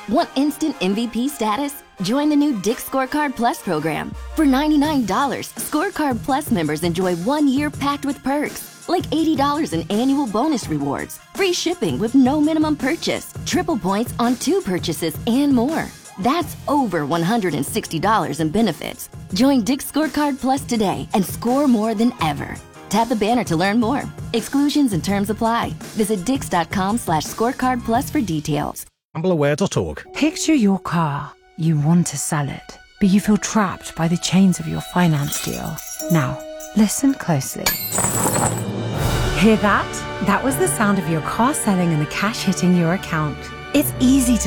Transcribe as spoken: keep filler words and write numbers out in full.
Want instant M V P status? Join the new Dick's Scorecard Plus program. For ninety-nine dollars, Scorecard Plus members enjoy one year packed with perks, like eighty dollars in annual bonus rewards, free shipping with no minimum purchase, triple points on two purchases, and more. That's over one hundred sixty dollars in benefits. Join Dick's Scorecard Plus today and score more than ever. Tap the banner to learn more. Exclusions and terms apply. Visit dix.com slash scorecard plus for details. Ambleware dot org. Picture your car. You want to sell it, but you feel trapped by the chains of your finance deal. Now, listen closely. Hear that? That was the sound of your car selling and the cash hitting your account. It's easy to